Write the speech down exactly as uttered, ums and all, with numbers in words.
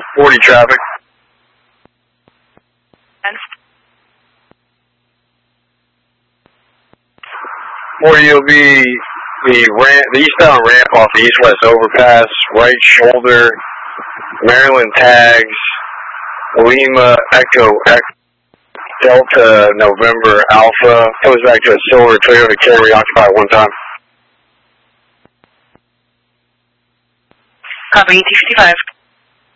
forty traffic. forty will be the ramp, the eastbound ramp off the east-west overpass, right shoulder, Maryland tags, Lima, Echo, Echo, Delta, November, Alpha. Goes back to a silver Toyota Camry occupied one time. Copy, T fifty-five.